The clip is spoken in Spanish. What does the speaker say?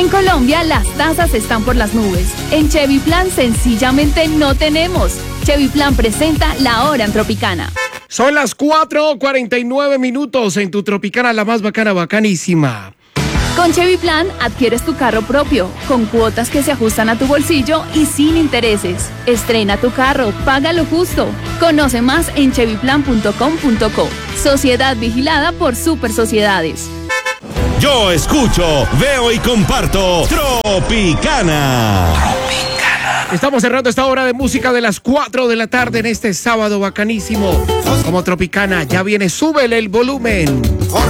En Colombia las tasas están por las nubes. En Chevy Plan sencillamente no tenemos. Chevy Plan presenta La Hora en Tropicana. Son las 4:49 en tu Tropicana, la más bacana, bacanísima. Con Chevy Plan adquieres tu carro propio, con cuotas que se ajustan a tu bolsillo y sin intereses. Estrena tu carro, paga lo justo. Conoce más en chevyplan.com.co. Sociedad vigilada por Super Sociedades. Yo escucho, veo y comparto Tropicana. Estamos cerrando esta hora de música de las 4 de la tarde en este sábado bacanísimo. Como Tropicana, ya viene, súbele el volumen.